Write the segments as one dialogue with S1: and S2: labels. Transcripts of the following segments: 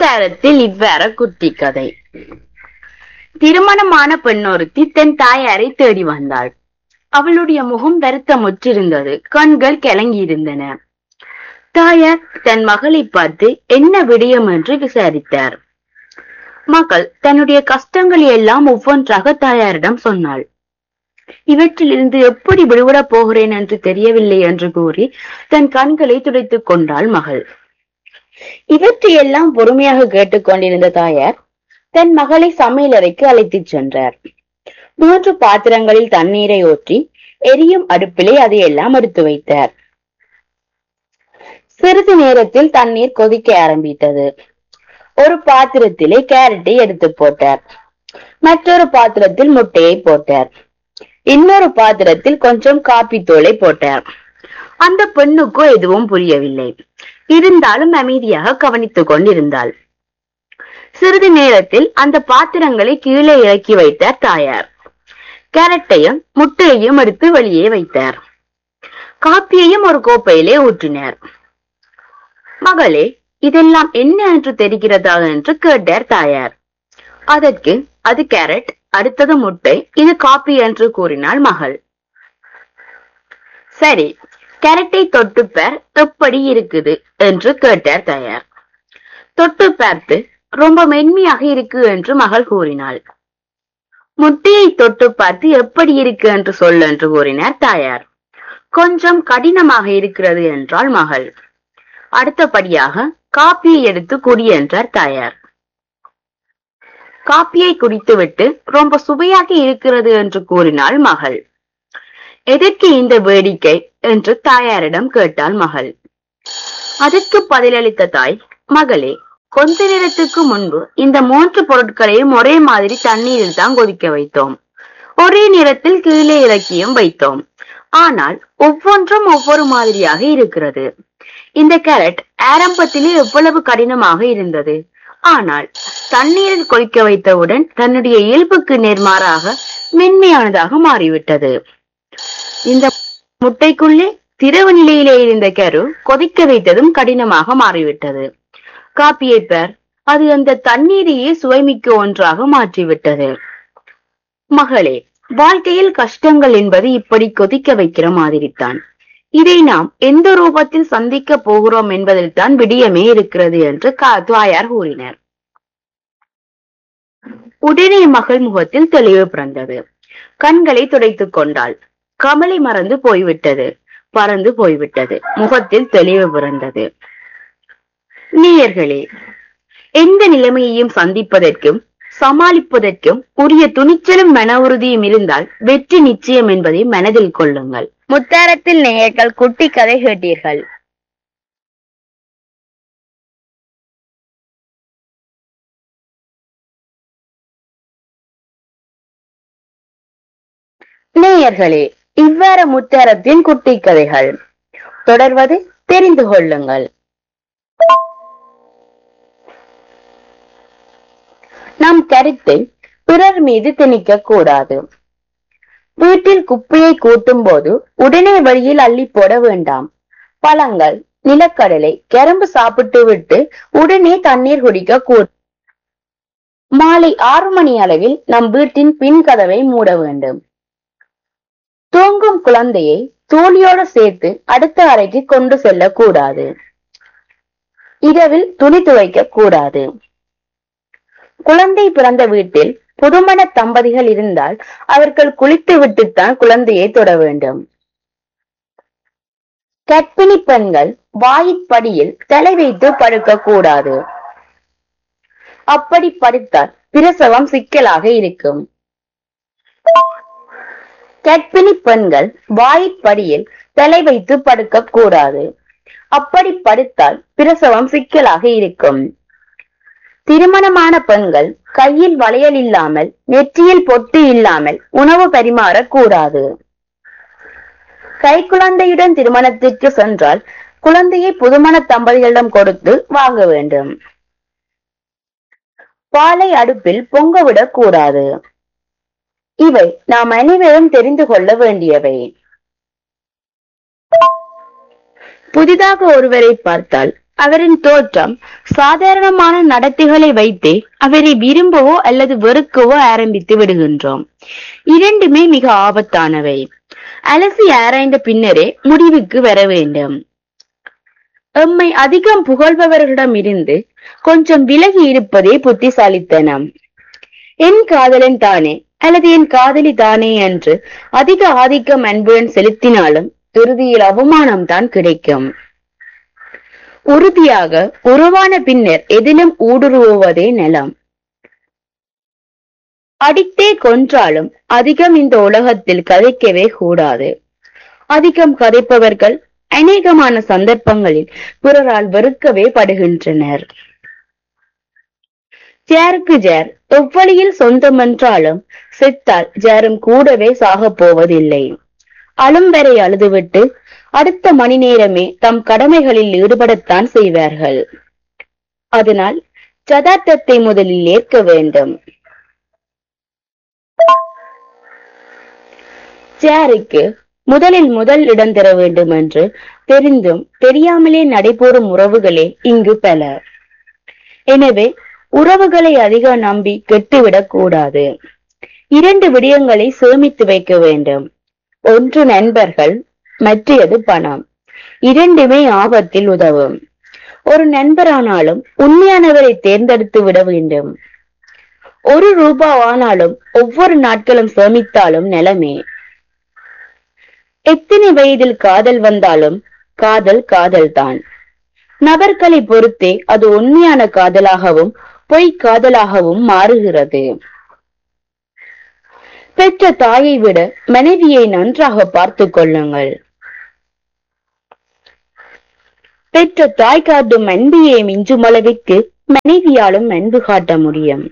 S1: முத்தாரத்தில் இவ்வாறு குட்டி கதை. திருமணமான பெண்ணொருத்தி தன் தாயாரை தேடி வந்தாள். அவளுடைய முகம் வருத்தமுற்றிருந்தது, கண்கள் கலங்கியிருந்தன. தாயார் தன் மகளை பார்த்து என்ன விடயம் என்று விசாரித்தார். மகள் தன்னுடைய கஷ்டங்களை எல்லாம் ஒவ்வொன்றாக தாயாரிடம் சொன்னாள். இவற்றிலிருந்து எப்படி விடுபடப் போகிறேன் என்று தெரியவில்லை என்று கூறி தன் கண்களை துடைத்துக் கொண்டாள் மகள். இவற்றையெல்லாம் பொறுமையாக கேட்டுக்கொண்டிருந்த தாயார் தன் மகளை சமையலறைக்கு அழைத்துச் சென்றார். 3 பாத்திரங்களில் தண்ணீரை ஊற்றி எரியும் அடுப்பிலே அதையெல்லாம் எடுத்து வைத்தார். சிறிது நேரத்தில் தண்ணீர் கொதிக்க ஆரம்பித்தது. ஒரு பாத்திரத்திலே கேரட்டை எடுத்து போட்டார். மற்றொரு பாத்திரத்தில் முட்டையை போட்டார். இன்னொரு பாத்திரத்தில் கொஞ்சம் காப்பி தூளை போட்டார். அந்த பெண்ணுக்கோ எதுவும் புரியவில்லை. இருந்தாலும் அமைதியாக கவனித்துக் கொண்டிருந்தாள். சிறிது நேரத்தில் அந்த பாத்திரங்களை கீழே இறக்கி வைத்தார் தாயார். கேரட்டையும் முட்டையையும் எடுத்து வெளியே வைத்தார். காப்பியையும் ஒரு கோப்பையிலே ஊற்றினார். மகளே, இதெல்லாம் என்ன என்று தெரிகிறதா என்று கேட்டார் தாயார். அதற்கு அது கேரட், அடுத்தது முட்டை, இது காப்பி என்று கூறினாள் மகள். சரி, கேரட்டை தொட்டு பார், எப்படி இருக்குது என்று கேட்டார் தாயார். தொட்டு பார்த்து ரொம்ப மென்மையாக இருக்கு என்று மகள் கூறினாள். முட்டையை தொட்டு பார்த்து எப்படி இருக்கு என்று சொல் என்று கூறினார் தாயார். கொஞ்சம் கடினமாக இருக்கிறது என்றாள் மகள். அடுத்தபடியாக காப்பியை எடுத்து குடி என்றார் தாயார். காப்பியை குடித்துவிட்டு ரொம்ப சுவையாக இருக்கிறது என்று கூறினாள் மகள். எதற்கு இந்த வேடிக்கை என்று தாயாரிடம் கேட்டாள் மகள். அதற்கு பதிலளித்த தாய், மகளே, கொஞ்ச நேரத்துக்கு முன்பு இந்த 3 பொருட்களையும் ஒரே மாதிரி தண்ணீரில் தான் கொதிக்க வைத்தோம். ஒரே நேரத்தில் கீழே இறக்கியும் வைத்தோம். ஆனால் ஒவ்வொன்றும் ஒவ்வொரு மாதிரியாக இருக்கிறது. இந்த கேரட் ஆரம்பத்திலே எவ்வளவு கடினமாக இருந்தது. ஆனால் தண்ணீரில் கொதிக்க வைத்தவுடன் தன்னுடைய இயல்புக்கு நேர்மாறாக மென்மையானதாக மாறிவிட்டது. இந்த முட்டைக்குள்ளே திரவ நிலையிலே இருந்த கரு கொதிக்க வைத்ததும் கடினமாக மாறிவிட்டது. காப்பியை பார், அது அந்த தண்ணீரையே சுவைமிக்க ஒன்றாக மாற்றிவிட்டது. மகளே, வாழ்க்கையில் கஷ்டங்கள் என்பது இப்படி கொதிக்க வைக்கிற மாதிரித்தான். இதை நாம் எந்த ரூபத்தில் சந்திக்க போகிறோம் என்பதில் தான் விடியமே இருக்கிறது என்று தாயார் கூறினார். உடனே மகள் முகத்தில் தெளிவு பிறந்தது. கண்களை துடைத்துக் கொண்டாள். கமலை மறந்து போய்விட்டது, பறந்து போய்விட்டது. முகத்தில் தெளிவு பிறந்தது. நேயர்களே, எந்த நிலைமையையும் சந்திப்பதற்கும் சமாளிப்பதற்கும் உரிய துணிச்சலும் மன உறுதியும் இருந்தால் வெற்றி நிச்சயம் என்பதை மனதில் கொள்ளுங்கள். முத்தாரத்தில் நேயர்கள் குட்டி கதை கேட்டீர்கள். நேயர்களே, இவ்வாறு முத்தாரத்தின் குட்டி கதைகள் தொடர்வது தெரிந்து கொள்ளுங்கள். நம் கருத்தை பிறர் மீது திணிக்க கூடாது. வீட்டில் குப்பையை கூட்டும் போது உடனே வழியில் அள்ளி போட வேண்டாம். பழங்கள், நிலக்கடலை, கரும்பு சாப்பிட்டு விட்டு உடனே தண்ணீர் குடிக்க கூடாது. மாலை 6 மணி அளவில் நம் வீட்டின் பின் கதவை மூட வேண்டும். தூங்கும் குழந்தையை தோழியோடு சேர்த்து அடுத்த அறைக்கு கொண்டு செல்ல கூடாது. இரவில் துணி துவைக்க கூடாது. குழந்தை பிறந்த வீட்டில் புதுமண தம்பதிகள் இருந்தால் அவர்கள் குளித்து விட்டுத்தான் குழந்தையை தொட வேண்டும். கர்ப்பிணி பெண்கள் வாயிற்படியில் தலை வைத்து படுக்க கூடாது. அப்படி படுத்தால் பிரசவம் சிக்கலாக இருக்கும். கர்ப்பிணி பெண்கள் வாயிற்படியில் தலை வைத்து படுக்க கூடாது. அப்படி படுத்தால் பிரசவம் சிக்கலாக இருக்கும். திருமணமான பெண்கள் கையில் வளையல் இல்லாமல், நெற்றியில் பொட்டு இல்லாமல் உணவு பரிமாறக் கூடாது. கைக்குழந்தையுடன் திருமணத்திற்கு சென்றால் குழந்தையை புதுமண தம்பதிகளிடம் கொடுத்து வாங்க வேண்டும். பாலை அடுப்பில் பொங்கவிடக் கூடாது. இவை நாம் அனைவரும் தெரிந்து கொள்ள வேண்டியவை. புதிதாக ஒருவரை பார்த்தால் அவரின் தோற்றம் சாதாரணமான நடத்தைகளை வைத்தே அவரை விரும்பவோ அல்லது வெறுக்கவோ ஆரம்பித்து விடுகின்றோம். இரண்டுமே மிக ஆபத்தானவை. அலசி ஆராய்ந்த பின்னரே முடிவுக்கு வர வேண்டும். எம்மை அதிகம் புகழ்பவர்களிடம் இருந்து கொஞ்சம் விலகி இருப்பதே புத்திசாலித்தனம். என் காதலன் தானே அல்லது என் காதலி தானே என்று அதிக ஆதிக்கம் அன்புடன் செலுத்தினாலும் இறுதியில் அவமானம் தான் கிடைக்கும். உறுதியாக உருவான பின்னர் எதிலும் ஊடுருவுவதே நலம். அடித்தே கொன்றாலும் அதிகம் இந்த உலகத்தில் கதைக்கவே கூடாது. அதிகம் கதைப்பவர்கள் அநேகமான சந்தர்ப்பங்களில் பிறரால் வெறுக்கவே படுகின்றனர். ஜாருக்கு ஜார் எவ்வழியில் சொந்தம் என்றாலும் செத்தால் ஜாரும் கூடவே சாகப் போவதில்லை. அழும் வரை அழுதுவிட்டு அடுத்த மணி நேரமே தம் கடமைகளில் ஈடுபடத்தான் செய்வார்கள். அதனால் யதார்த்தத்தை முதலில் ஏற்க வேண்டும். ஜாருக்கு முதல் இடம் தர வேண்டும் என்று தெரிந்தும் தெரியாமலே நடைபெறும் உறவுகளே இங்கு பல. எனவே உறவுகளை அதிக நம்பி கெட்டுவிடக் கூடாது. இரண்டு விடயங்களை சேமித்து வைக்க வேண்டும். ஒன்று நண்பர்கள், மற்றது பணம். இரண்டுமே ஆபத்தில் உதவும். ஒரு நண்பரானாலும் உண்மையானவரை தேர்ந்தெடுத்து விட வேண்டும். ₹1 ஆனாலும் ஒவ்வொரு நாட்களும் சேமித்தாலும் நிலமே. எத்தனை வயதில் காதல் வந்தாலும் காதல் காதல்தான். நபர்களை பொறுத்தே அது உண்மையான காதலாகவும் பொய் காதலாகவும் மாறுகிறது. பெற்ற தாயை விட மனைவியை நன்றாக பார்த்து கொள்ளுங்கள். பெற்ற தாய் காட்டும் அன்பையை மிஞ்சும் அளவிற்கு மனைவியாலும் அன்பு காட்ட முடியும்.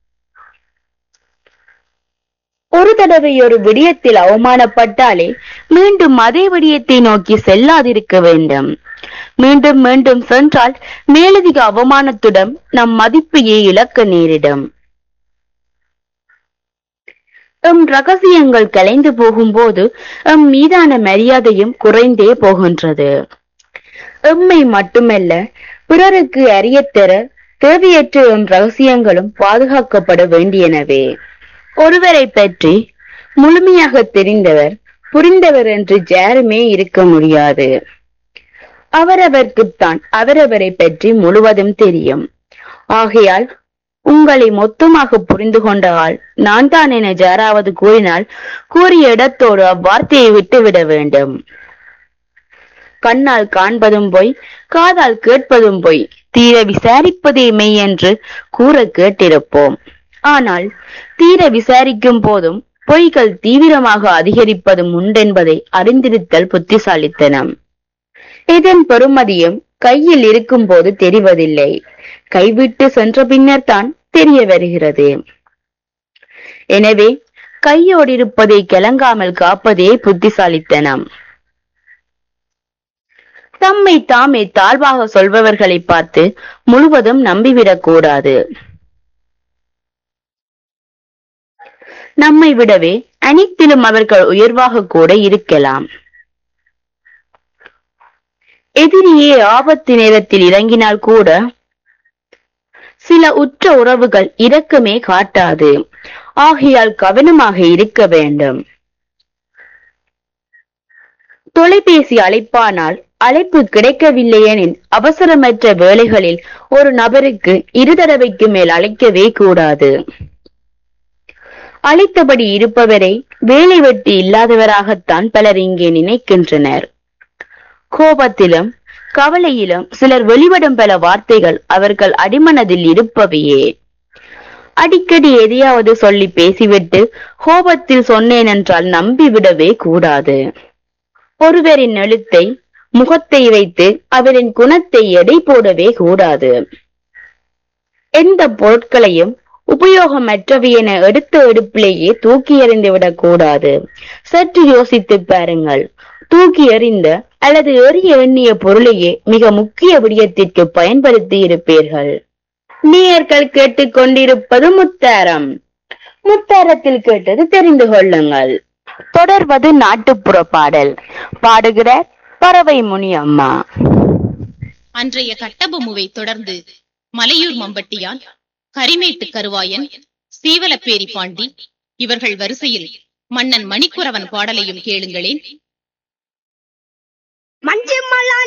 S1: ஒரு தடவை ஒரு விடயத்தில் அவமானப்பட்டாலே மீண்டும் அதே விடயத்தை நோக்கி செல்லாதிருக்க வேண்டும். மீண்டும் மீண்டும் சென்றால் மேலதிக அவமானத்துடன் நம் மதிப்பையே இழக்க நேரிடும். எம் ரகசியங்கள் கலைந்து போகும்போது எம் மீதான மரியாதையும் குறைந்தே போகின்றது. எம்மை மட்டுமல்ல, பிறருக்கு அறியத்தர தேவையற்ற எம் ரகசியங்களும் பாதுகாக்கப்பட வேண்டியனவே. ஒருவரை பற்றி முழுமையாக தெரிந்தவர் புரிந்தவர் என்று யாருமே இருக்க முடியாது. அவரவர்க்குத்தான் அவரவரை பற்றி முழுவதும் தெரியும். ஆகையால் உங்களை மொத்தமாக புரிந்து கொண்ட ஆள் நான் தான் என யாராவது கூறினால் கூறிய இடத்தோடு அவ்வார்த்தையை விட்டுவிட வேண்டும். கண்ணால் காண்பதும் பொய், காதால் கேட்பதும் பொய், தீர விசாரிப்பதே மெய் என்று கூற கேட்டிருப்போம். ஆனால் தீர விசாரிக்கும் போதும் பொய்கள் தீவிரமாக அதிகரிப்பதும் உண்டென்பதை அறிந்திருத்தல் புத்திசாலித்தனம். இதன் பெறுமதியும் கையில் இருக்கும் போது தெரிவதில்லை, கைவிட்டு சென்ற பின்னர் தான் தெரிய வருகிறது. எனவே கையோடு இருப்பதை கலங்காமல் காப்பதே புத்திசாலித்தனம். தம்மை தாமே தாழ்வாக சொல்பவர்களை பார்த்து முழுவதும் நம்பிவிடக் கூடாது. நம்மை விடவே அனைத்திலும் அவர்கள் உயர்வாக கூட இருக்கலாம். எதிரியே ஆபத்து நேரத்தில் இறங்கினால் கூட சில உற்ற உறவுகள் இரக்கமே காட்டாது. ஆகையால் கவனமாக இருக்க வேண்டும். தொலைபேசி அழைப்பானால் அழைப்பு கிடைக்கவில்லை எனில் அவசரமற்ற வேளைகளில் ஒரு நபருக்கு 2 தடவைக்கு மேல் அழைக்கவே கூடாது. அழைத்தபடி இருப்பவரை வேலை வெட்டி இல்லாதவராகத்தான் பலர் இங்கே நினைக்கின்றனர். கோபத்திலும் கவலையிலும் சிலர் வெளிவிடும் பல வார்த்தைகள் அவர்கள் அடிமனதில் இருப்பவையே. அடிக்கடி எதையாவது சொல்லி பேசிவிட்டு கோபத்தில் சொன்னேன் என்றால் நம்பிவிடவே கூடாது. ஒருவரின் எழுத்தை முகத்தை வைத்து அவரின் குணத்தை எடை போடவே கூடாது. எந்த பொருட்களையும் உபயோகமற்றவை என எடுத்த எடுப்பிலேயே தூக்கி எறிந்துவிடக் கூடாது. சற்று யோசித்து பாருங்கள். தூக்கி எறிந்த அல்லது எறிய எண்ணிய பொருளையே மிக முக்கிய விடயத்திற்கு பயன்படுத்தி இருப்பீர்கள். நேயர்கள் கேட்டுக்கொண்டிருப்பது முத்தாரம். முத்தாரத்தில் கேட்டது தெரிந்து கொள்ளுங்கள். தொடர்வது நாட்டுப்புற பாடல். பாடுகிறார் பறவை முனியம்மா.
S2: அன்றைய கட்டபொம்முவை தொடர்ந்து மலையூர் மம்பட்டியான், கரிமேட்டு கருவாயன், சீவலப்பேரி பாண்டி இவர்கள் வரிசையில் மன்னன் மணிக்குறவன் பாடலையும் கேளுங்களேன்.